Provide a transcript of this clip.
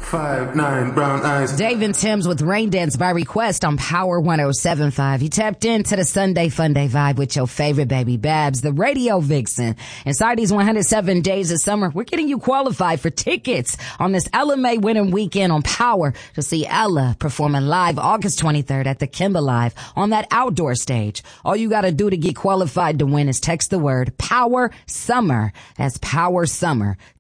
5'9", brown eyes. Dave and Tim's with Rain Dance by request on Power 107.5. You tapped into the Sunday Fun Day vibe with your favorite baby Babs, the radio vixen. Inside these 107 days of summer, we're getting you qualified for tickets on this Ella May winning weekend on Power to see Ella performing live August 23rd at the Kimba Live on that outdoor stage. All you got to do to get qualified to win is text the word Power Summer. That's Power Summer